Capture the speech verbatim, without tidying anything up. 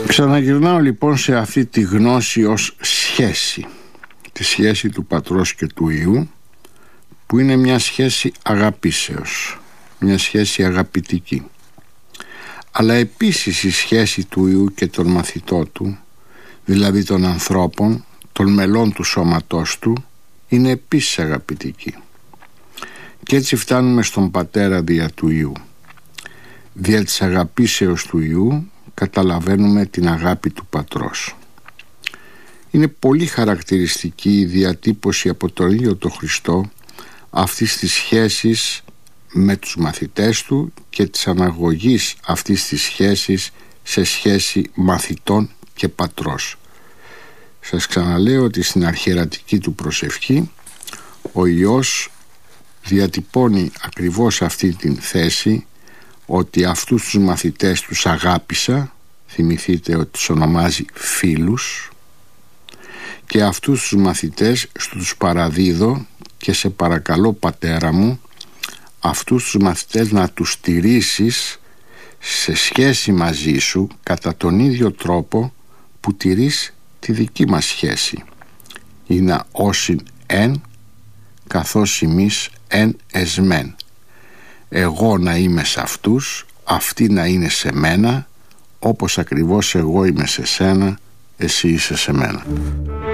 Ξαναγυρνάω λοιπόν σε αυτή τη γνώση ως σχέση, τη σχέση του πατρός και του Υιού, που είναι μια σχέση αγαπήσεως, μια σχέση αγαπητική. Αλλά επίσης η σχέση του Υιού και των μαθητών του, δηλαδή των ανθρώπων, των μελών του σώματός του, είναι επίσης αγαπητική. Και έτσι φτάνουμε στον πατέρα δια του Υιού. Δια της αγαπήσεως του Υιού καταλαβαίνουμε την αγάπη του πατρός. Είναι πολύ χαρακτηριστική η διατύπωση από τον ίδιο τον Χριστό αυτής της σχέσης με τους μαθητές του και της αναγωγής αυτής της σχέσης σε σχέση μαθητών και πατρός. Σας ξαναλέω ότι στην αρχιερατική του προσευχή ο Υιός διατυπώνει ακριβώς αυτή την θέση, ότι αυτούς τους μαθητές τους αγάπησα, θυμηθείτε ότι τους ονομάζει φίλους, και αυτούς τους μαθητές στους παραδίδω και σε παρακαλώ πατέρα μου αυτούς τους μαθητές να τους στηρίσεις σε σχέση μαζί σου κατά τον ίδιο τρόπο που τηρείς τη δική μας σχέση. Είναι όσην εν καθώς εμείς εν εσμέν. Εγώ να είμαι σε αυτούς, αυτοί να είναι σε μένα, όπως ακριβώς εγώ είμαι σε σένα, εσύ είσαι σε μένα.